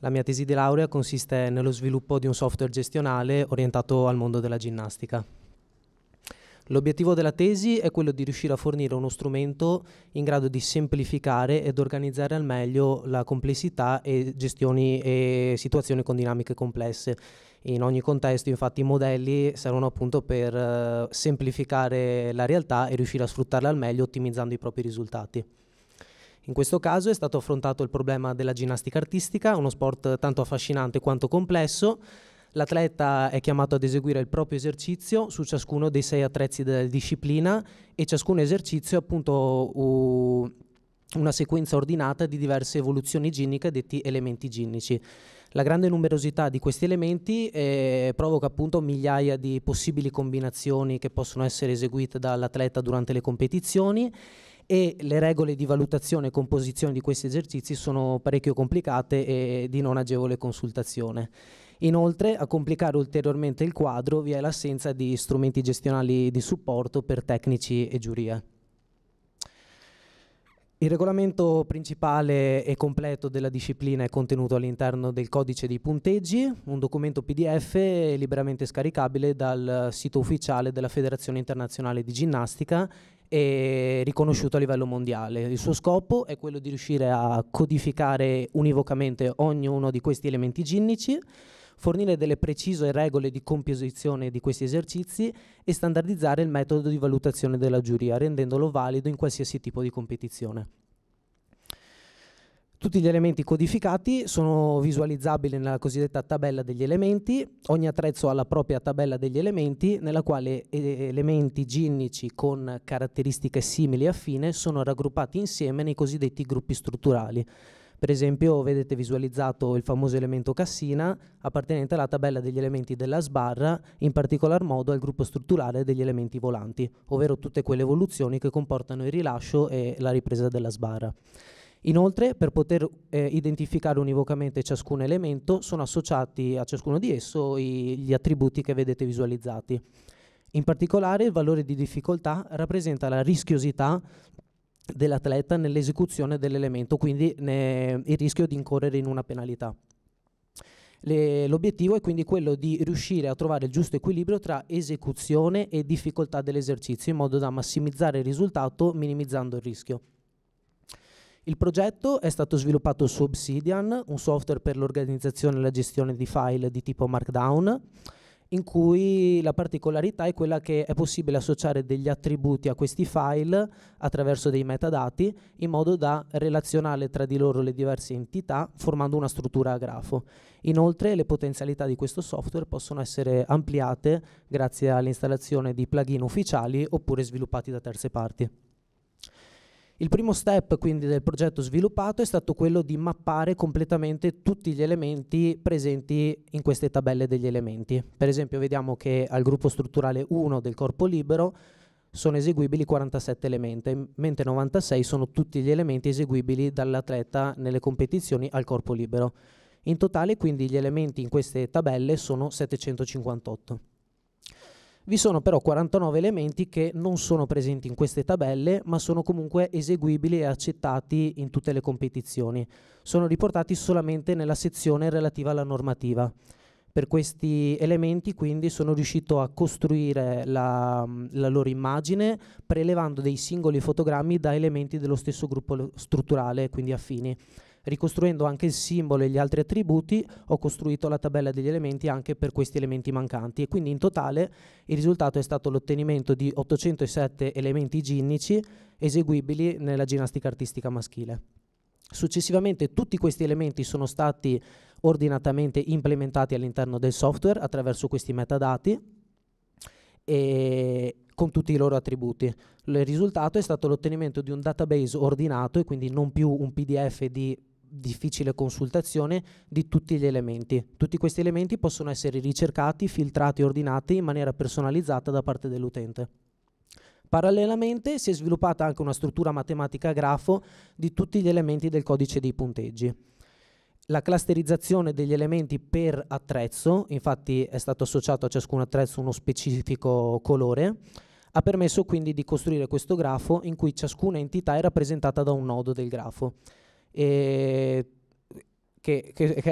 La mia tesi di laurea consiste nello sviluppo di un software gestionale orientato al mondo della ginnastica. L'obiettivo della tesi è quello di riuscire a fornire uno strumento in grado di semplificare ed organizzare al meglio la complessità e gestioni e situazioni con dinamiche complesse. In ogni contesto, infatti, i modelli servono appunto per semplificare la realtà e riuscire a sfruttarla al meglio ottimizzando i propri risultati. In questo caso è stato affrontato il problema della ginnastica artistica, uno sport tanto affascinante quanto complesso. L'atleta è chiamato ad eseguire il proprio esercizio su ciascuno dei 6 attrezzi della disciplina e ciascun esercizio è appunto una sequenza ordinata di diverse evoluzioni ginniche detti elementi ginnici. La grande numerosità di questi elementi provoca appunto migliaia di possibili combinazioni che possono essere eseguite dall'atleta durante le competizioni, e le regole di valutazione e composizione di questi esercizi sono parecchio complicate e di non agevole consultazione. Inoltre, a complicare ulteriormente il quadro vi è l'assenza di strumenti gestionali di supporto per tecnici e giurie. Il regolamento principale e completo della disciplina è contenuto all'interno del codice dei punteggi, un documento PDF liberamente scaricabile dal sito ufficiale della Federazione Internazionale di Ginnastica e riconosciuto a livello mondiale. Il suo scopo è quello di riuscire a codificare univocamente ognuno di questi elementi ginnici, fornire delle precise regole di composizione di questi esercizi e standardizzare il metodo di valutazione della giuria, rendendolo valido in qualsiasi tipo di competizione. Tutti gli elementi codificati sono visualizzabili nella cosiddetta tabella degli elementi. Ogni attrezzo ha la propria tabella degli elementi, nella quale elementi ginnici con caratteristiche simili e affine sono raggruppati insieme nei cosiddetti gruppi strutturali. Per esempio, vedete visualizzato il famoso elemento cassina appartenente alla tabella degli elementi della sbarra, in particolar modo al gruppo strutturale degli elementi volanti, ovvero tutte quelle evoluzioni che comportano il rilascio e la ripresa della sbarra. Inoltre, per poter identificare univocamente ciascun elemento, sono associati a ciascuno di esso gli attributi che vedete visualizzati. In particolare, il valore di difficoltà rappresenta la rischiosità dell'atleta nell'esecuzione dell'elemento, quindi il rischio di incorrere in una penalità. L'obiettivo è quindi quello di riuscire a trovare il giusto equilibrio tra esecuzione e difficoltà dell'esercizio, in modo da massimizzare il risultato minimizzando il rischio. Il progetto è stato sviluppato su Obsidian, un software per l'organizzazione e la gestione di file di tipo Markdown, in cui la particolarità è quella che è possibile associare degli attributi a questi file attraverso dei metadati, in modo da relazionare tra di loro le diverse entità formando una struttura a grafo. Inoltre le potenzialità di questo software possono essere ampliate grazie all'installazione di plugin ufficiali oppure sviluppati da terze parti. Il primo step quindi del progetto sviluppato è stato quello di mappare completamente tutti gli elementi presenti in queste tabelle degli elementi. Per esempio vediamo che al gruppo strutturale 1 del corpo libero sono eseguibili 47 elementi, mentre 96 sono tutti gli elementi eseguibili dall'atleta nelle competizioni al corpo libero. In totale quindi gli elementi in queste tabelle sono 758. Vi sono però 49 elementi che non sono presenti in queste tabelle, ma sono comunque eseguibili e accettati in tutte le competizioni. Sono riportati solamente nella sezione relativa alla normativa. Per questi elementi quindi sono riuscito a costruire la loro immagine prelevando dei singoli fotogrammi da elementi dello stesso gruppo strutturale, quindi affini. Ricostruendo anche il simbolo e gli altri attributi, ho costruito la tabella degli elementi anche per questi elementi mancanti, e quindi in totale il risultato è stato l'ottenimento di 807 elementi ginnici eseguibili nella ginnastica artistica maschile. Successivamente tutti questi elementi sono stati ordinatamente implementati all'interno del software attraverso questi metadati e con tutti i loro attributi. Il risultato è stato l'ottenimento di un database ordinato e quindi non più un PDF di difficile consultazione di tutti gli elementi. Tutti questi elementi possono essere ricercati, filtrati e ordinati in maniera personalizzata da parte dell'utente. Parallelamente si è sviluppata anche una struttura matematica a grafo di tutti gli elementi del codice dei punteggi. La clusterizzazione degli elementi per attrezzo, infatti è stato associato a ciascun attrezzo uno specifico colore, ha permesso quindi di costruire questo grafo in cui ciascuna entità è rappresentata da un nodo del grafo, che